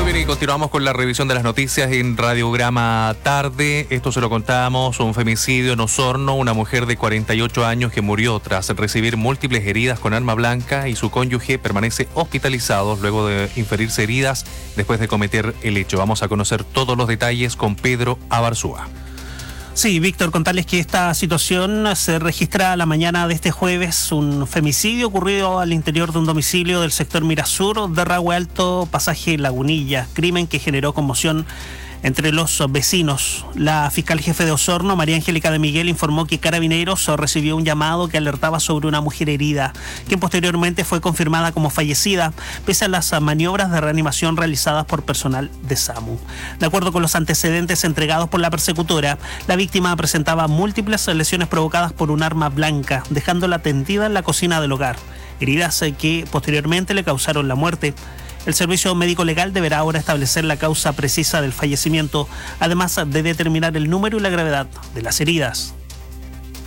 Muy bien, y continuamos con la revisión de las noticias en Radiograma Tarde. Esto se lo contábamos, un femicidio en Osorno, una mujer de 48 años que murió tras recibir múltiples heridas con arma blanca y su cónyuge permanece hospitalizado luego de inferirse heridas después de cometer el hecho. Vamos a conocer todos los detalles con Pedro Abarzúa. Sí, Víctor, contarles que esta situación se registra la mañana de este jueves, un femicidio ocurrido al interior de un domicilio del sector Mirasur de Rahue Alto, pasaje Lagunilla, crimen que generó conmoción entre los vecinos. La fiscal jefe de Osorno, María Angélica de Miguel, informó que Carabineros recibió un llamado que alertaba sobre una mujer herida, quien posteriormente fue confirmada como fallecida, pese a las maniobras de reanimación realizadas por personal de SAMU. De acuerdo con los antecedentes entregados por la persecutora, la víctima presentaba múltiples lesiones provocadas por un arma blanca, dejándola tendida en la cocina del hogar, heridas que posteriormente le causaron la muerte. El servicio médico legal deberá ahora establecer la causa precisa del fallecimiento, además de determinar el número y la gravedad de las heridas.